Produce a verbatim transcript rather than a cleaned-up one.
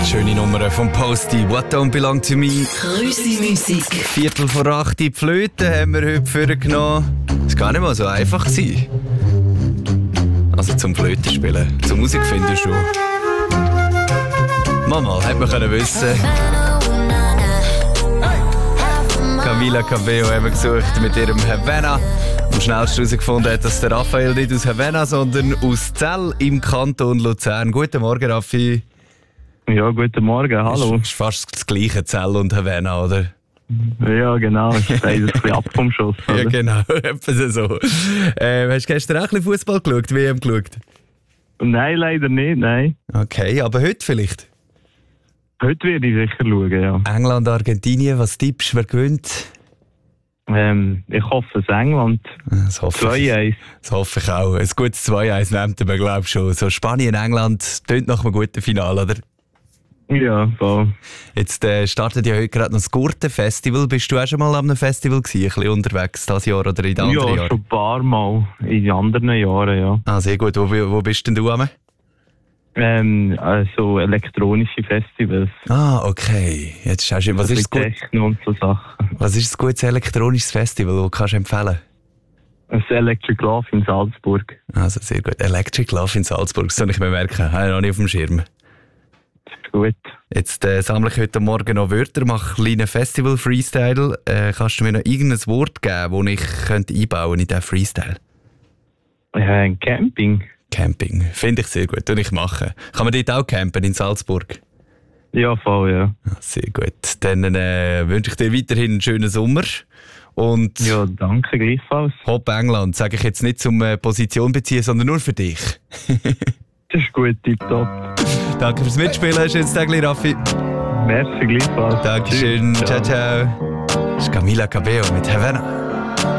Schöne Nummer vom Posty. What don't belong to me? Grüße Musik. Viertel vor acht, die Flöte haben wir heute vorgenommen. Es war gar nicht mal so einfach gewesen. Also zum Flöten spielen. Zur Musik finden schon. Mama, hätte man können wissen. Camila Cabello haben wir gesucht mit ihrem Havana. Am schnellsten herausgefunden hat, dass der Raphael nicht aus Havana, sondern aus Zell im Kanton Luzern. Guten Morgen, Raffi. Ja, guten Morgen, hallo. Das ist fast das gleiche Zell und Havana, oder? Ja, genau. Das ist ein bisschen ab vom Schuss. Oder? Ja, genau. Etwas so. Äh, hast du gestern auch ein bisschen Fußball geschaut, W M geschaut? Nein, leider nicht, nein. Okay, aber heute vielleicht? Heute werde ich sicher schauen, ja. England, Argentinien, was tippst du, wer gewinnt? Ähm, ich hoffe es England. Das hoffe zwei eins. Das hoffe ich auch. Ein gutes zwei eins nimmt man, glaube ich, schon. So Spanien, England, tönt nach einem guten Finale, oder? Ja, voll. Jetzt äh, startet ja heute gerade noch das Gurten-Festival. Bist du auch schon mal an einem Festival gewesen, ein bisschen unterwegs dieses Jahr oder in den anderen Ja, Jahren? schon ein paar Mal. In den anderen Jahren, ja. Ah, sehr gut. Wo, wo bist denn du am? Ähm, also elektronische Festivals. Ah, okay. Jetzt schaust du, was ist das gut? Techno und so Sachen. Was ist ein gutes elektronisches Festival, das kannst du empfehlen? Das Electric Love in Salzburg. Also sehr gut. Electric Love in Salzburg, das soll ich mir merken. Habe ich noch nicht auf dem Schirm. Gut. Jetzt äh, sammle ich heute Morgen noch Wörter, mache einen kleinen Festival-Freestyle. Äh, kannst du mir noch irgendein Wort geben, das ich könnte einbauen in diesen Freestyle? Äh, Camping. Camping. Finde ich sehr gut. Und ich mache. Kann man dort auch campen in Salzburg? Ja, voll, ja. Ah, sehr gut. Dann äh, wünsche ich dir weiterhin einen schönen Sommer. Und ja, danke gleichfalls. Hopp England, sage ich jetzt nicht zum äh, Position beziehen, sondern nur für dich. Das ist gut, tipptopp. Danke fürs Mitspielen. Schönes Tag, Raffi. Merci gleichfalls. Dankeschön. Ciao, ciao. Das ist Camila Cabello mit Havana.